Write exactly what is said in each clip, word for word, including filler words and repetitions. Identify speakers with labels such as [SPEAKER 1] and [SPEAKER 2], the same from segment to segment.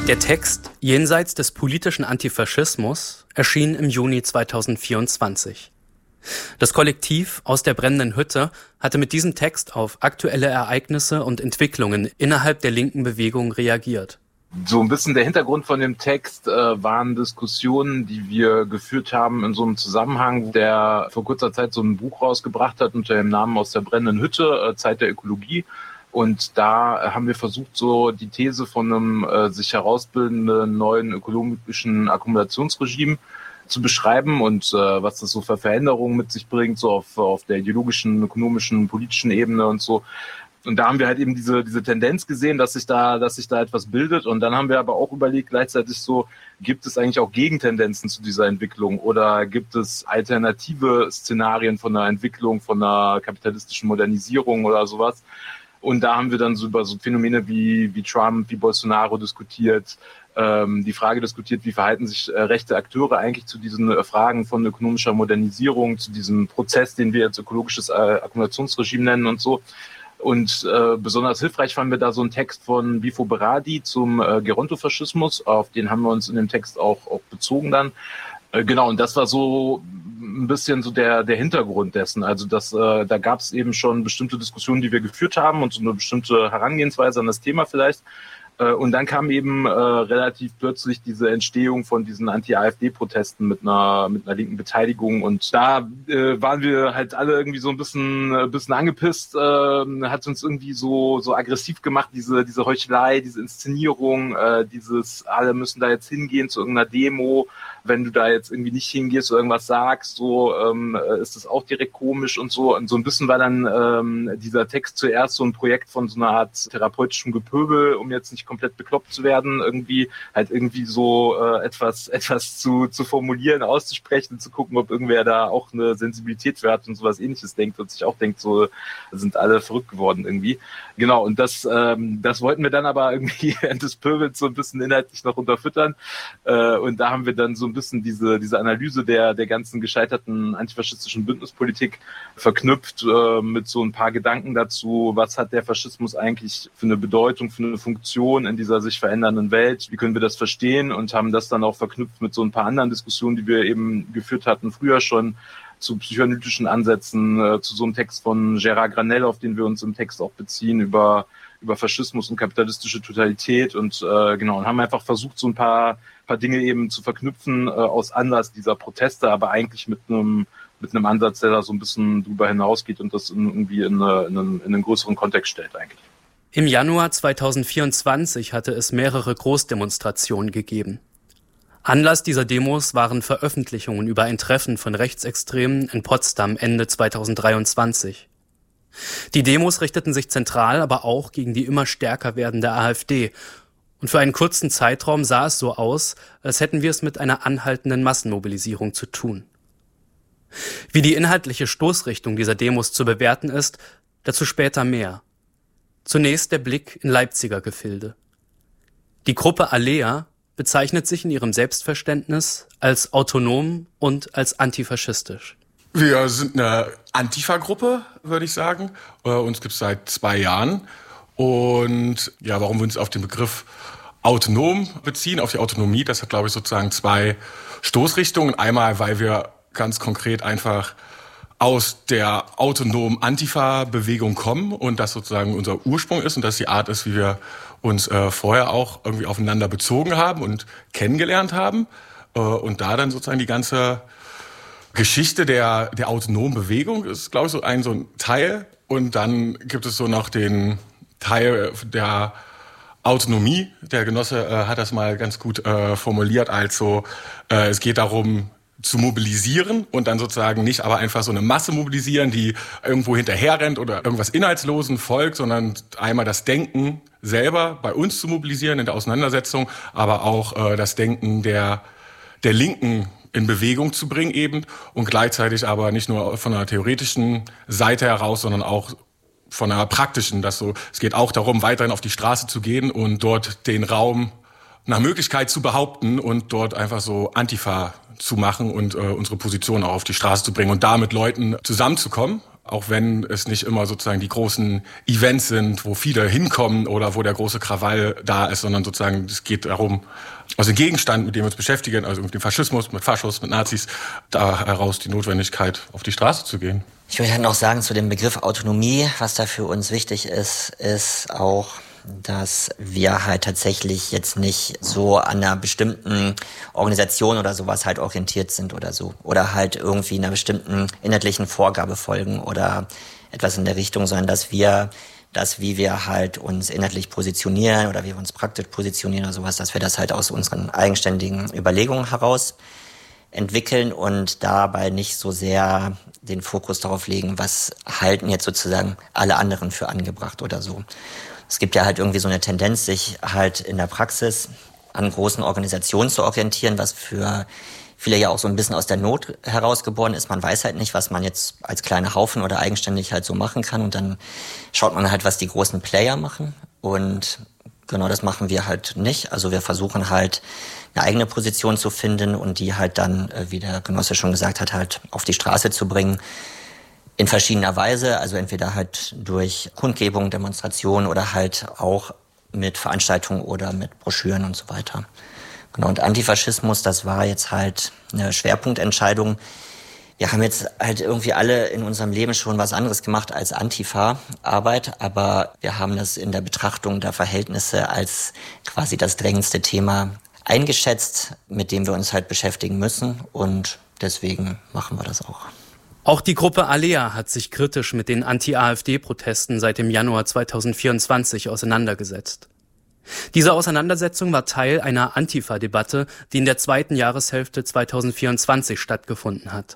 [SPEAKER 1] Der Text »Jenseits des politischen Antifaschismus« erschien im Juni zweitausendvierundzwanzig. Das Kollektiv Aus der brennenden Hütte hatte mit diesem Text auf aktuelle Ereignisse und Entwicklungen innerhalb der linken Bewegung reagiert.
[SPEAKER 2] So ein bisschen der Hintergrund von dem Text äh, waren Diskussionen, die wir geführt haben in so einem Zusammenhang, der vor kurzer Zeit so ein Buch rausgebracht hat unter dem Namen Aus der brennenden Hütte, äh, Zeit der Ökologie. Und da haben wir versucht, so die These von einem äh, sich herausbildenden neuen ökologischen Akkumulationsregime zu beschreiben und äh, was das so für Veränderungen mit sich bringt, so auf, auf der ideologischen, ökonomischen, politischen Ebene und so. Und da haben wir halt eben diese diese Tendenz gesehen, dass sich da dass sich da etwas bildet. Und dann haben wir aber auch überlegt, gleichzeitig so, gibt es eigentlich auch Gegentendenzen zu dieser Entwicklung oder gibt es alternative Szenarien von einer Entwicklung, von einer kapitalistischen Modernisierung oder sowas? Und da haben wir dann so über so Phänomene wie wie Trump, wie Bolsonaro diskutiert, ähm, die Frage diskutiert, wie verhalten sich äh, rechte Akteure eigentlich zu diesen äh, Fragen von ökonomischer Modernisierung, zu diesem Prozess, den wir jetzt ökologisches äh, Akkumulationsregime nennen und so. Und äh, besonders hilfreich fanden wir da so einen Text von Bifo Berardi zum äh, Gerontofaschismus, auf den haben wir uns in dem Text auch, auch bezogen dann. Äh, genau, und das war so ein bisschen so der der Hintergrund dessen. Also das, äh, da gab es eben schon bestimmte Diskussionen, die wir geführt haben und so eine bestimmte Herangehensweise an das Thema vielleicht. Und dann kam eben äh, relativ plötzlich diese Entstehung von diesen Anti-AfD-Protesten mit einer mit einer linken Beteiligung. Und da äh, waren wir halt alle irgendwie so ein bisschen ein bisschen angepisst. Äh, hat uns irgendwie so so aggressiv gemacht, diese diese Heuchelei, diese Inszenierung, äh, dieses alle müssen da jetzt hingehen zu irgendeiner Demo. Wenn du da jetzt irgendwie nicht hingehst oder irgendwas sagst, so ähm, ist das auch direkt komisch und so. Und so ein bisschen war dann ähm, dieser Text zuerst so ein Projekt von so einer Art therapeutischem Gepöbel, um jetzt nicht komplett bekloppt zu werden, irgendwie halt irgendwie so äh, etwas etwas zu zu formulieren, auszusprechen, zu gucken, ob irgendwer da auch eine Sensibilität für hat und sowas Ähnliches denkt und sich auch denkt, so sind alle verrückt geworden irgendwie. Genau, und das ähm, das wollten wir dann aber irgendwie während des Pöbels so ein bisschen inhaltlich noch unterfüttern. Äh, und da haben wir dann so ein bisschen diese diese Analyse der der ganzen gescheiterten antifaschistischen Bündnispolitik verknüpft äh, mit so ein paar Gedanken dazu, was hat der Faschismus eigentlich für eine Bedeutung, für eine Funktion in dieser sich verändernden Welt, wie können wir das verstehen, und haben das dann auch verknüpft mit so ein paar anderen Diskussionen, die wir eben geführt hatten früher schon, zu psychoanalytischen Ansätzen, äh, zu so einem Text von Gérard Granel, auf den wir uns im Text auch beziehen, über über Faschismus und kapitalistische Totalität, und äh, genau, und haben einfach versucht, so ein paar paar Dinge eben zu verknüpfen äh, aus Anlass dieser Proteste, aber eigentlich mit einem mit einem Ansatz, der da so ein bisschen drüber hinausgeht und das in, irgendwie in, eine, in, einen, in einen größeren Kontext stellt eigentlich.
[SPEAKER 1] Im Januar zweitausendvierundzwanzig hatte es mehrere Großdemonstrationen gegeben. Anlass dieser Demos waren Veröffentlichungen über ein Treffen von Rechtsextremen in Potsdam Ende zweitausenddreiundzwanzig. Die Demos richteten sich zentral aber auch gegen die immer stärker werdende AfD. Und für einen kurzen Zeitraum sah es so aus, als hätten wir es mit einer anhaltenden Massenmobilisierung zu tun. Wie die inhaltliche Stoßrichtung dieser Demos zu bewerten ist, dazu später mehr. Zunächst der Blick in Leipziger Gefilde. Die Gruppe Alea bezeichnet sich in ihrem Selbstverständnis als autonom und als antifaschistisch.
[SPEAKER 3] Wir sind eine Antifa-Gruppe, würde ich sagen. Uns gibt es seit zwei Jahren. Und ja, warum wir uns auf den Begriff autonom beziehen, auf die Autonomie, das hat, glaube ich, sozusagen zwei Stoßrichtungen. Einmal, weil wir ganz konkret einfach aus der autonomen Antifa-Bewegung kommen und das sozusagen unser Ursprung ist und das die Art ist, wie wir uns äh, vorher auch irgendwie aufeinander bezogen haben und kennengelernt haben. Äh, und da dann sozusagen die ganze Geschichte der der autonomen Bewegung ist, glaube ich, so ein so ein Teil. Und dann gibt es so noch den Teil der Autonomie. Der Genosse äh, hat das mal ganz gut äh, formuliert, als so, äh, es geht darum, zu mobilisieren und dann sozusagen nicht aber einfach so eine Masse mobilisieren, die irgendwo hinterherrennt oder irgendwas Inhaltslosen folgt, sondern einmal das Denken selber bei uns zu mobilisieren in der Auseinandersetzung, aber auch äh, das Denken der der Linken in Bewegung zu bringen eben und gleichzeitig aber nicht nur von einer theoretischen Seite heraus, sondern auch von einer praktischen, dass so, es geht auch darum, weiterhin auf die Straße zu gehen und dort den Raum nach Möglichkeit zu behaupten und dort einfach so Antifa zu machen und äh, unsere Position auch auf die Straße zu bringen und da mit Leuten zusammenzukommen. auch wenn es nicht immer sozusagen die großen Events sind, wo viele hinkommen oder wo der große Krawall da ist, sondern sozusagen es geht darum, aus dem Gegenstand, mit dem wir uns beschäftigen, also mit dem Faschismus, mit Faschos, mit Nazis, da heraus die Notwendigkeit, auf die Straße zu gehen.
[SPEAKER 4] Ich würde noch sagen zu dem Begriff Autonomie, was da für uns wichtig ist, ist auch, dass wir halt tatsächlich jetzt nicht so an einer bestimmten Organisation oder sowas halt orientiert sind oder so. Oder halt irgendwie einer bestimmten inhaltlichen Vorgabe folgen oder etwas in der Richtung, sondern dass wir das, wie wir halt uns inhaltlich positionieren oder wie wir uns praktisch positionieren oder sowas, dass wir das halt aus unseren eigenständigen Überlegungen heraus entwickeln und dabei nicht so sehr den Fokus darauf legen, was halten jetzt sozusagen alle anderen für angebracht oder so. Es gibt ja halt irgendwie so eine Tendenz, sich halt in der Praxis an großen Organisationen zu orientieren, was für viele ja auch so ein bisschen aus der Not herausgeboren ist. Man weiß halt nicht, was man jetzt als kleiner Haufen oder eigenständig halt so machen kann. Und dann schaut man halt, was die großen Player machen. Und genau das machen wir halt nicht. Also wir versuchen halt eine eigene Position zu finden und die halt dann, wie der Genosse schon gesagt hat, halt auf die Straße zu bringen. In verschiedener Weise, also entweder halt durch Kundgebung, Demonstrationen oder halt auch mit Veranstaltungen oder mit Broschüren und so weiter. Genau, und Antifaschismus, das war jetzt halt eine Schwerpunktentscheidung. Wir haben jetzt halt irgendwie alle in unserem Leben schon was anderes gemacht als Antifa-Arbeit, aber wir haben das in der Betrachtung der Verhältnisse als quasi das drängendste Thema eingeschätzt, mit dem wir uns halt beschäftigen müssen und deswegen machen wir das auch.
[SPEAKER 1] Auch die Gruppe Alea hat sich kritisch mit den Anti-AfD-Protesten seit dem Januar zweitausendvierundzwanzig auseinandergesetzt. Diese Auseinandersetzung war Teil einer Antifa-Debatte, die in der zweiten Jahreshälfte zweitausendvierundzwanzig stattgefunden hat.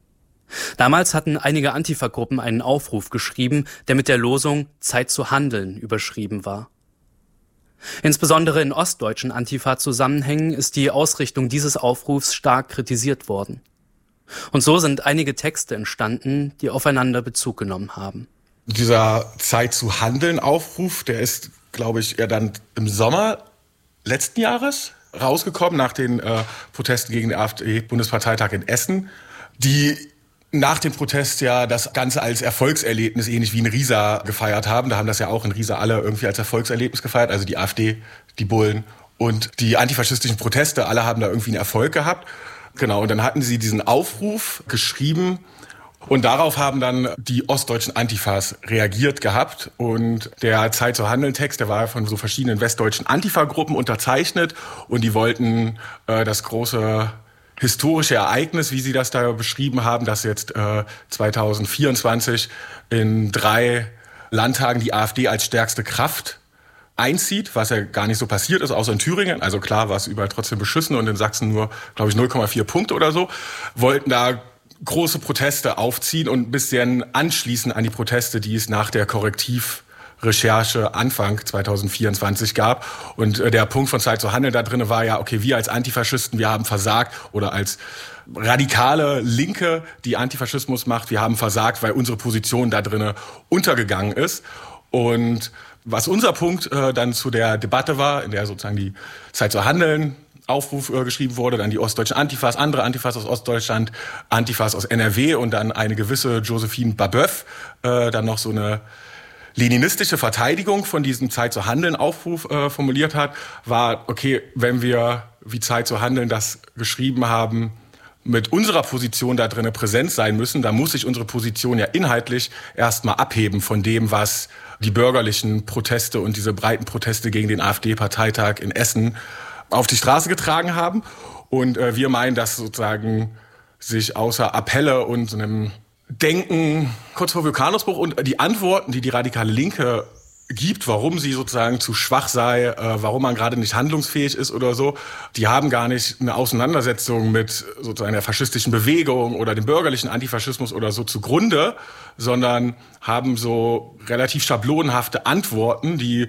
[SPEAKER 1] Damals hatten einige Antifa-Gruppen einen Aufruf geschrieben, der mit der Losung »Zeit zu handeln« überschrieben war. Insbesondere in ostdeutschen Antifa-Zusammenhängen ist die Ausrichtung dieses Aufrufs stark kritisiert worden. Und so sind einige Texte entstanden, die aufeinander Bezug genommen haben.
[SPEAKER 3] Dieser Zeit zu handeln Aufruf, der ist, glaube ich, ja dann im Sommer letzten Jahres rausgekommen, nach den äh, Protesten gegen den AfD-Bundesparteitag in Essen, die nach dem Protest ja das Ganze als Erfolgserlebnis, ähnlich wie in Riesa, gefeiert haben. Da haben das ja auch in Riesa alle irgendwie als Erfolgserlebnis gefeiert, also die AfD, die Bullen und die antifaschistischen Proteste, alle haben da irgendwie einen Erfolg gehabt. Genau, und dann hatten sie diesen Aufruf geschrieben und darauf haben dann die ostdeutschen Antifas reagiert gehabt. Und der Zeit zu handeln Text, der war von so verschiedenen westdeutschen Antifa-Gruppen unterzeichnet und die wollten äh, das große historische Ereignis, wie sie das da beschrieben haben, dass jetzt äh, zweitausendvierundzwanzig in drei Landtagen die AfD als stärkste Kraft einzieht, was ja gar nicht so passiert ist, außer in Thüringen. Also klar war es überall trotzdem beschissen und in Sachsen nur, glaube ich, null Komma vier Punkte oder so. Wollten da große Proteste aufziehen und ein bisschen anschließen an die Proteste, die es nach der Korrektivrecherche Anfang zweitausendvierundzwanzig gab. Und der Punkt von Zeit zu handeln da drin war ja, okay, wir als Antifaschisten, wir haben versagt oder als radikale Linke, die Antifaschismus macht, wir haben versagt, weil unsere Position da drin untergegangen ist. Und was unser Punkt äh, dann zu der Debatte war, in der sozusagen die Zeit zu handeln Aufruf äh, geschrieben wurde, dann die ostdeutschen Antifas, andere Antifas aus Ostdeutschland, Antifas aus N R W und dann eine gewisse Josephine Babeuf, äh, dann noch so eine leninistische Verteidigung von diesem Zeit zu handeln Aufruf äh, formuliert hat, war, okay, wenn wir wie Zeit zu handeln das geschrieben haben, mit unserer Position da drin präsent sein müssen, dann muss sich unsere Position ja inhaltlich erstmal abheben von dem, was die bürgerlichen Proteste und diese breiten Proteste gegen den AfD-Parteitag in Essen auf die Straße getragen haben. Und äh, wir meinen, dass sozusagen sich außer Appelle und so einem Denken kurz vor Vulkanausbruch und die Antworten, die die radikale Linke gibt, warum sie sozusagen zu schwach sei, äh, warum man gerade nicht handlungsfähig ist oder so, die haben gar nicht eine Auseinandersetzung mit sozusagen der faschistischen Bewegung oder dem bürgerlichen Antifaschismus oder so zugrunde, sondern haben so relativ schablonenhafte Antworten, die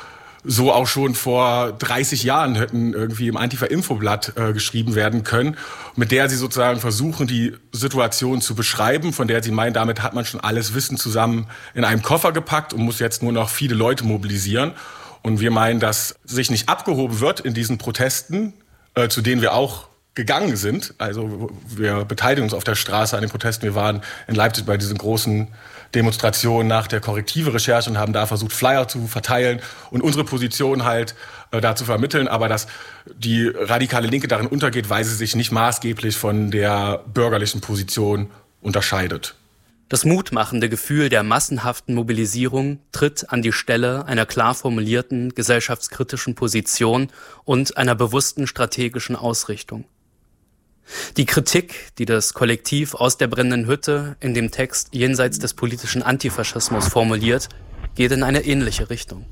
[SPEAKER 3] so auch schon vor dreißig Jahren hätten irgendwie im Antifa-Infoblatt äh, geschrieben werden können, mit der sie sozusagen versuchen, die Situation zu beschreiben, von der sie meinen, damit hat man schon alles Wissen zusammen in einem Koffer gepackt und muss jetzt nur noch viele Leute mobilisieren. Und wir meinen, dass sich nicht abgehoben wird in diesen Protesten, äh, zu denen wir auch gegangen sind. Also wir beteiligen uns auf der Straße an den Protesten. Wir waren in Leipzig bei diesen großen Demonstrationen nach der Korrektive-Recherche und haben da versucht, Flyer zu verteilen und unsere Position halt äh, da zu vermitteln. Aber dass die radikale Linke darin untergeht, weil sie sich nicht maßgeblich von der bürgerlichen Position unterscheidet.
[SPEAKER 1] Das mutmachende Gefühl der massenhaften Mobilisierung tritt an die Stelle einer klar formulierten gesellschaftskritischen Position und einer bewussten strategischen Ausrichtung. Die Kritik, die das Kollektiv aus der brennenden Hütte in dem Text Jenseits des politischen Antifaschismus formuliert, geht in eine ähnliche Richtung.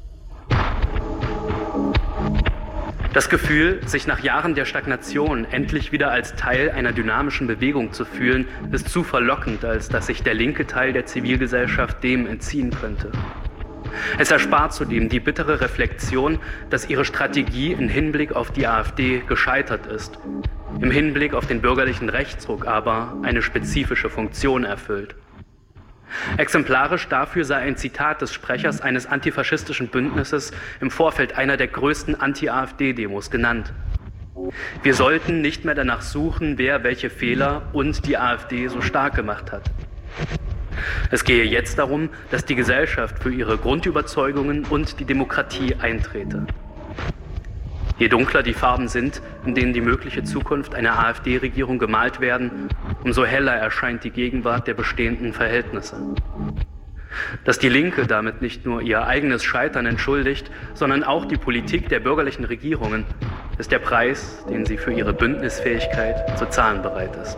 [SPEAKER 1] Das Gefühl, sich nach Jahren der Stagnation endlich wieder als Teil einer dynamischen Bewegung zu fühlen, ist zu verlockend, als dass sich der linke Teil der Zivilgesellschaft dem entziehen könnte. Es erspart zudem die bittere Reflexion, dass ihre Strategie im Hinblick auf die AfD gescheitert ist, im Hinblick auf den bürgerlichen Rechtsruck aber eine spezifische Funktion erfüllt. Exemplarisch dafür sei ein Zitat des Sprechers eines antifaschistischen Bündnisses im Vorfeld einer der größten Anti-AfD-Demos genannt. Wir sollten nicht mehr danach suchen, wer welche Fehler und die AfD so stark gemacht hat. Es gehe jetzt darum, dass die Gesellschaft für ihre Grundüberzeugungen und die Demokratie eintrete. Je dunkler die Farben sind, in denen die mögliche Zukunft einer AfD-Regierung gemalt werden, umso heller erscheint die Gegenwart der bestehenden Verhältnisse. Dass die Linke damit nicht nur ihr eigenes Scheitern entschuldigt, sondern auch die Politik der bürgerlichen Regierungen, ist der Preis, den sie für ihre Bündnisfähigkeit zu zahlen bereit ist.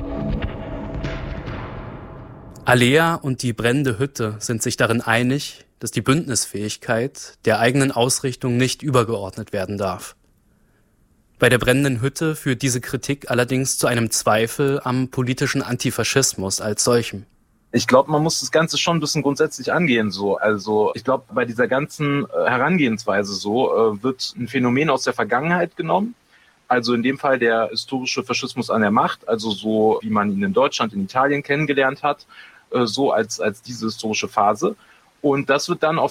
[SPEAKER 1] Alea und die brennende Hütte sind sich darin einig, dass die Bündnisfähigkeit der eigenen Ausrichtung nicht übergeordnet werden darf. Bei der brennenden Hütte führt diese Kritik allerdings zu einem Zweifel am politischen Antifaschismus als solchem.
[SPEAKER 2] Ich glaube, man muss das Ganze schon ein bisschen grundsätzlich angehen. So, also ich glaube, bei dieser ganzen äh, Herangehensweise so äh, wird ein Phänomen aus der Vergangenheit genommen. Also in dem Fall der historische Faschismus an der Macht, also so wie man ihn in Deutschland, in Italien kennengelernt hat, äh, so als als diese historische Phase. Und das wird dann auf